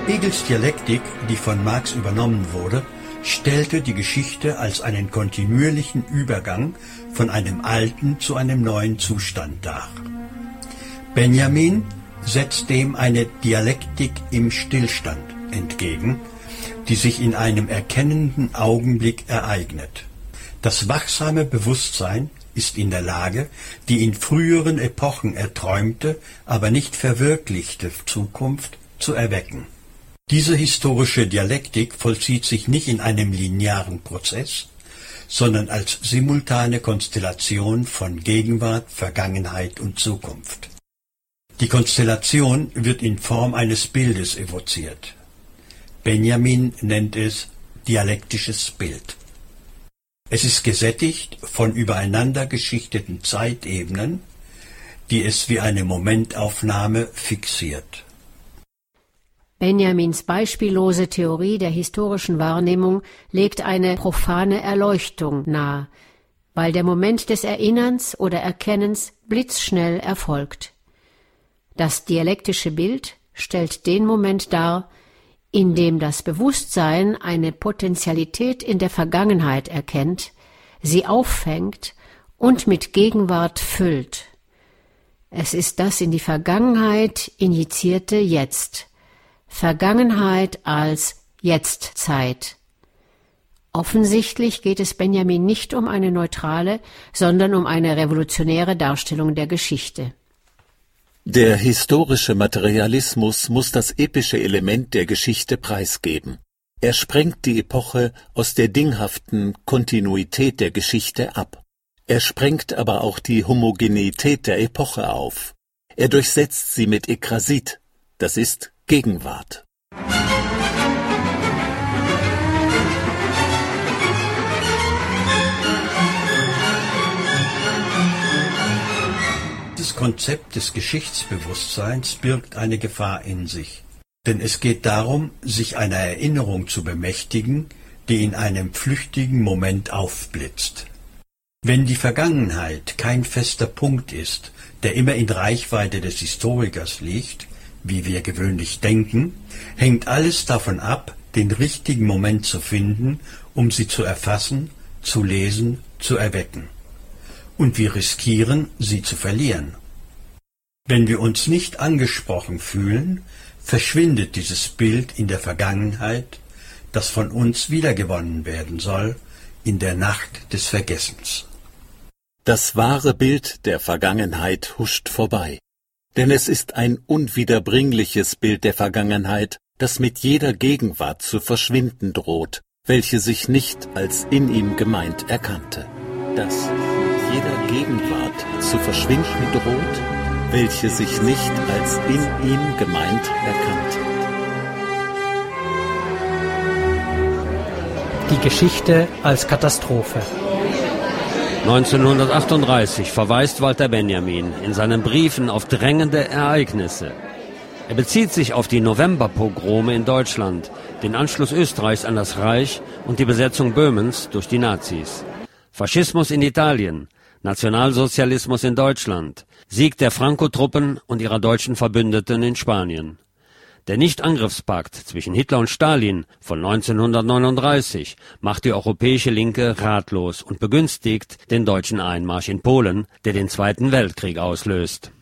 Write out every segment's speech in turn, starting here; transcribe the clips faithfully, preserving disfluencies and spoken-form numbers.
Hegels Dialektik, die von Marx übernommen wurde, stellte die Geschichte als einen kontinuierlichen Übergang von einem alten zu einem neuen Zustand dar. Benjamin setzt dem eine Dialektik im Stillstand entgegen, die sich in einem erkennenden Augenblick ereignet. Das wachsame Bewusstsein ist in der Lage, die in früheren Epochen erträumte, aber nicht verwirklichte Zukunft zu erwecken. Diese historische Dialektik vollzieht sich nicht in einem linearen Prozess, sondern als simultane Konstellation von Gegenwart, Vergangenheit und Zukunft. Die Konstellation wird in Form eines Bildes evoziert. Benjamin nennt es dialektisches Bild. Es ist gesättigt von übereinander geschichteten Zeitebenen, die es wie eine Momentaufnahme fixiert. Benjamins beispiellose Theorie der historischen Wahrnehmung legt eine profane Erleuchtung nahe, weil der Moment des Erinnerns oder Erkennens blitzschnell erfolgt. Das dialektische Bild stellt den Moment dar, in dem das Bewusstsein eine Potentialität in der Vergangenheit erkennt, sie auffängt und mit Gegenwart füllt. Es ist das in die Vergangenheit injizierte Jetzt. Vergangenheit als Jetztzeit. Offensichtlich geht es Benjamin nicht um eine neutrale, sondern um eine revolutionäre Darstellung der Geschichte. Der historische Materialismus muss das epische Element der Geschichte preisgeben. Er sprengt die Epoche aus der dinghaften Kontinuität der Geschichte ab. Er sprengt aber auch die Homogenität der Epoche auf. Er durchsetzt sie mit Ekrasit, das ist Gegenwart. Das Konzept des Geschichtsbewusstseins birgt eine Gefahr in sich. Denn es geht darum, sich einer Erinnerung zu bemächtigen, die in einem flüchtigen Moment aufblitzt. Wenn die Vergangenheit kein fester Punkt ist, der immer in Reichweite des Historikers liegt, wie wir gewöhnlich denken, hängt alles davon ab, den richtigen Moment zu finden, um sie zu erfassen, zu lesen, zu erwecken. Und wir riskieren, sie zu verlieren. Wenn wir uns nicht angesprochen fühlen, verschwindet dieses Bild in der Vergangenheit, das von uns wiedergewonnen werden soll, in der Nacht des Vergessens. Das wahre Bild der Vergangenheit huscht vorbei. Denn es ist ein unwiederbringliches Bild der Vergangenheit, das mit jeder Gegenwart zu verschwinden droht, welche sich nicht als in ihm gemeint erkannte. Das mit jeder Gegenwart zu verschwinden droht, welche sich nicht als in ihm gemeint erkannte. Die Geschichte als Katastrophe. neunzehnhundertachtunddreißig verweist Walter Benjamin in seinen Briefen auf drängende Ereignisse. Er bezieht sich auf die Novemberpogrome in Deutschland, den Anschluss Österreichs an das Reich und die Besetzung Böhmens durch die Nazis. Faschismus in Italien, Nationalsozialismus in Deutschland, Sieg der Franco-Truppen und ihrer deutschen Verbündeten in Spanien. Der Nichtangriffspakt zwischen Hitler und Stalin von neunzehnhundertneununddreißig macht die europäische Linke ratlos und begünstigt den deutschen Einmarsch in Polen, der den Zweiten Weltkrieg auslöst.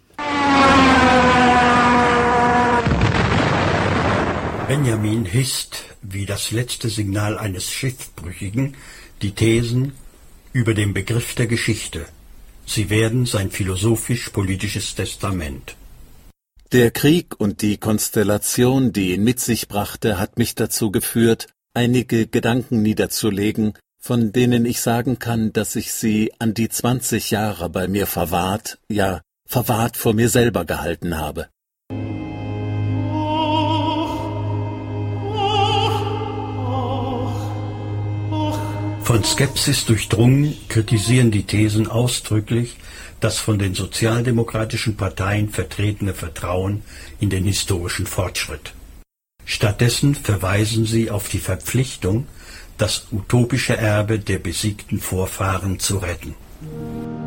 Benjamin hisst, wie das letzte Signal eines Schiffbrüchigen, die Thesen über den Begriff der Geschichte. Sie werden sein philosophisch-politisches Testament. Der Krieg und die Konstellation, die ihn mit sich brachte, hat mich dazu geführt, einige Gedanken niederzulegen, von denen ich sagen kann, dass ich sie an die zwanzig Jahre bei mir verwahrt, ja, verwahrt vor mir selber gehalten habe. Von Skepsis durchdrungen kritisieren die Thesen ausdrücklich das von den sozialdemokratischen Parteien vertretene Vertrauen in den historischen Fortschritt. Stattdessen verweisen sie auf die Verpflichtung, das utopische Erbe der besiegten Vorfahren zu retten.